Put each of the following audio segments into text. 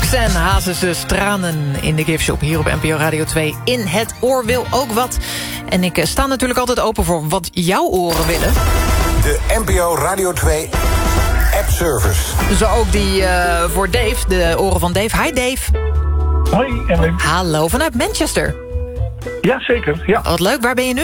en Hazes tranen in de giftshop hier op NPO Radio 2. In het oor wil ook wat. En ik sta natuurlijk altijd open voor wat jouw oren willen. De NPO Radio 2 app service. Zo ook die voor Dave, de oren van Dave. Hi Dave. Hoi, Ellen. Hallo, vanuit Manchester. Ja, zeker. Ja. Wat leuk, waar ben je nu?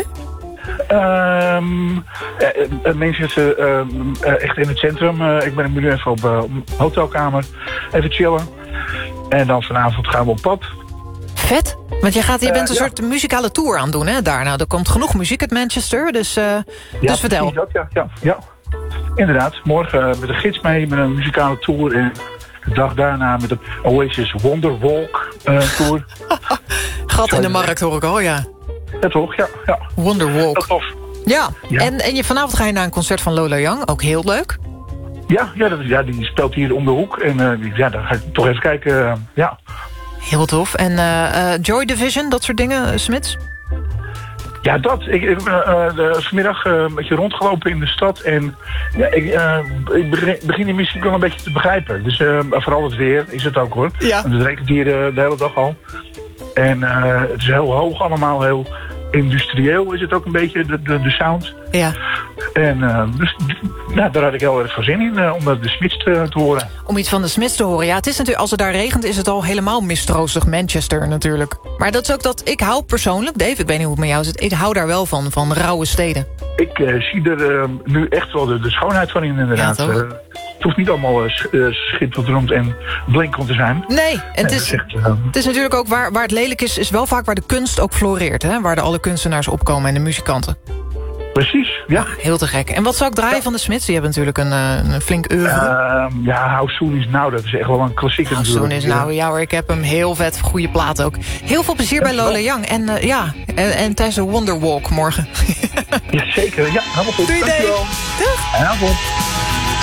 Manchester, echt in het centrum. Ik ben nu even op hotelkamer. Even chillen. En dan vanavond gaan we op pad. Vet. Want je bent een soort muzikale tour aan het doen, hè? Daar. Nou, er komt genoeg muziek uit Manchester, dus vertel. Ja. Inderdaad. Morgen met een gids mee, met een muzikale tour. En de dag daarna met de Oasis Wonderwalk tour. Gat in de markt hoor ik al, ja. Ja, toch? Ja. Wonderwalk. Dat tof. Ja. En vanavond ga je naar een concert van Lola Young. Ook heel leuk. Ja, die speelt hier om de hoek. En dan ga ik toch even kijken. Ja. Heel tof. En Joy Division, dat soort dingen, Smits? Ja, dat. Ik vanmiddag een beetje rondgelopen in de stad. En ja, ik begin die muziek wel een beetje te begrijpen. Dus vooral het weer is het ook, hoor. Ja. Want het regent hier de hele dag al. En het is heel hoog allemaal, heel industrieel is het ook een beetje, de sound. Ja. En dus daar had ik heel erg veel zin in, om de Smiths te horen. Om iets van de Smiths te horen. Ja, het is natuurlijk, als het daar regent, is het al helemaal mistroostig Manchester natuurlijk. Maar dat is ook dat ik hou persoonlijk, Dave, ik weet niet hoe het met jou zit, ik hou daar wel van rauwe steden. Ik zie er nu echt wel de schoonheid van in, inderdaad. Ja, toch? Het hoeft niet allemaal schitterend en blinkend te zijn. Nee, en het is natuurlijk ook waar het lelijk is wel vaak waar de kunst ook floreert. Hè? Waar alle kunstenaars opkomen en de muzikanten. Precies, ja. Heel te gek. En wat zou ik draaien van de Smiths? Die hebben natuurlijk een flink oeuvre. How Soon Is Now, dat is echt wel een klassieker natuurlijk. How Soon Is Now, ja hoor, ik heb hem heel vet. Goede plaat ook. Heel veel plezier bij Lola Young. En en tijdens de Wonderwalk morgen. Jazeker, ja, helemaal goed. Doei, dankjewel. Doeg. Avond.